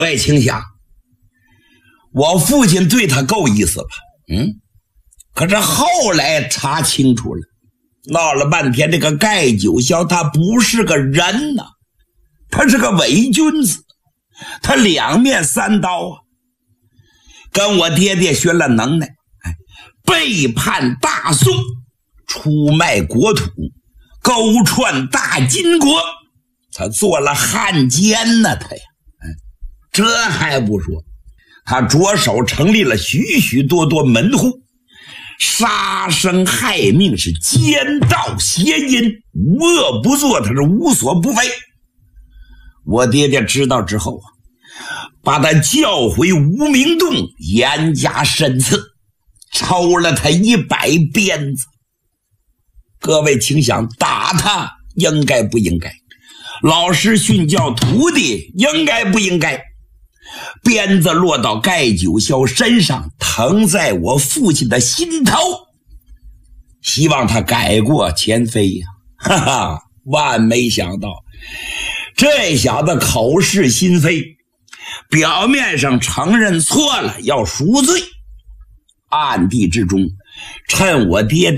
喂，请想，我父亲对他够意思吧？可是后来查清楚了，闹了半天，这个盖九霄他不是个人呐，他是个伪君子，他两面三刀啊，跟我爹爹学了能耐，背叛大宋，出卖国土，勾串大金国，他做了汉奸呢，他呀，这还不说，他着手成立了许许多多门户，杀生害命，是奸盗邪淫，无恶不作，他是无所不为。我爹爹知道之后啊，把他叫回无名洞，严加审刺，抽了他100鞭子。各位请想，打他应该不应该？老师训教徒弟应该不应该？鞭子落到盖九霄身上，疼在我父亲的心头，希望他改过前非呀！哈哈，万没想到，这小子口是心非，表面上承认错了，要赎罪，暗地之中趁我爹